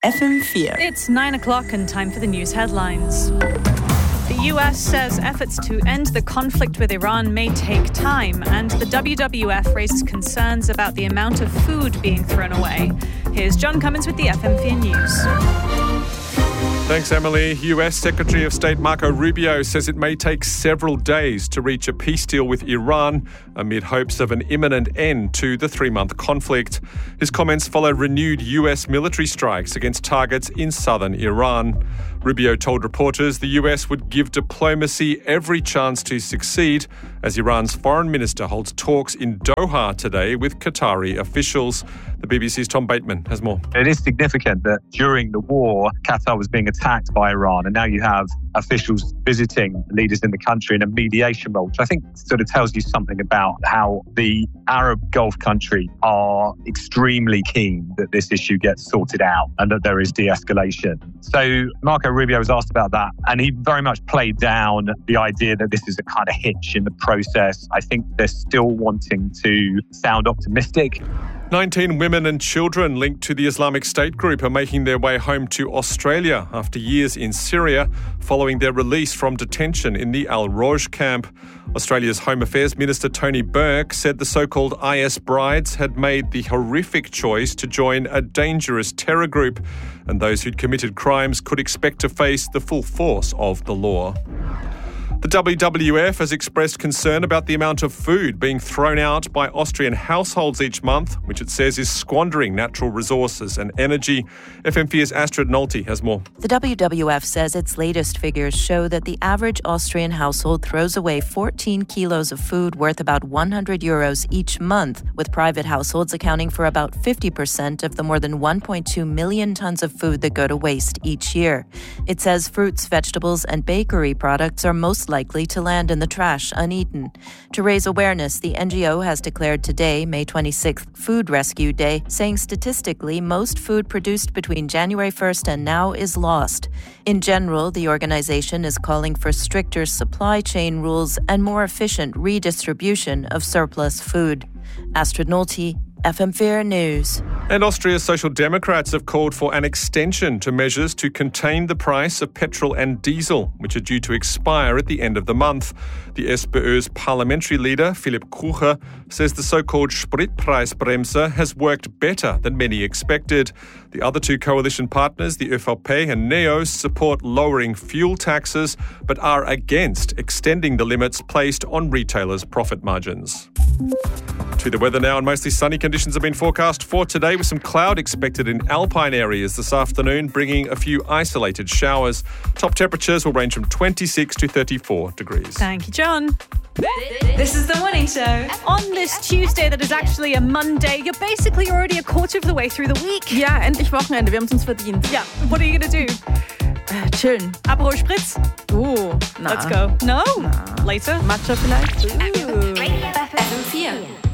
FM4. It's 9 o'clock and time for the news headlines. The US says efforts to end the conflict with Iran may take time, and the WWF raises concerns about the amount of food being thrown away. Here's John Cummins with the FM4 News. Thanks, Emily. US Secretary of State Marco Rubio says it may take several days to reach a peace deal with Iran amid hopes of an imminent end to the 3-month conflict. His comments follow renewed US military strikes against targets in southern Iran. Rubio told reporters the US would give diplomacy every chance to succeed as Iran's foreign minister holds talks in Doha today with Qatari officials. The BBC's Tom Bateman has more. It is significant that during the war, Qatar was being attacked by Iran, and now you have officials visiting leaders in the country in a mediation role, which I think sort of tells you something about how the Arab Gulf countries are extremely keen that this issue gets sorted out and that there is de-escalation. So Marco Rubio was asked about that, and he very much played down the idea that this is a kind of hitch in the process. I think they're still wanting to sound optimistic. 19 women and children linked to the Islamic State group are making their way home to Australia after years in Syria following their release from detention in the Al Roj camp. Australia's Home Affairs Minister Tony Burke said the so-called IS brides had made the horrific choice to join a dangerous terror group, and those who'd committed crimes could expect to face the full force of the law. The WWF has expressed concern about the amount of food being thrown out by Austrian households each month, which it says is squandering natural resources and energy. FM4's Astrid Nolte has more. The WWF says its latest figures show that the average Austrian household throws away 14 kilos of food worth about €100 each month, with private households accounting for about 50% of the more than 1.2 million tons of food that go to waste each year. It says fruits, vegetables, and bakery products are most likely to land in the trash uneaten. To raise awareness, the NGO has declared today, May 26th, Food Rescue Day, saying statistically most food produced between January 1st and now is lost. In general, the organization is calling for stricter supply chain rules and more efficient redistribution of surplus food. Astrid Nolte, FM4 News. And Austria's Social Democrats have called for an extension to measures to contain the price of petrol and diesel, which are due to expire at the end of the month. The SPÖ's parliamentary leader, Philipp Kucher, says the so-called Spritpreisbremse has worked better than many expected. The other two coalition partners, the ÖVP and NEOS, support lowering fuel taxes, but are against extending the limits placed on retailers' profit margins. To the weather now, and mostly sunny conditions have been forecast for today, with some cloud expected in alpine areas this afternoon, bringing a few isolated showers. Top temperatures will range from 26 to 34 degrees. Thank you, John. This is The Morning Show. On this Tuesday, that is actually a Monday, you're basically already a quarter of the way through the week. Ja, endlich Wochenende. Wir haben es uns verdient. Yeah, what are you going to do? Chillen. Aperol Spritz? Na. Let's go. No? Na. Later? Matcha vielleicht? Ooh. FM4.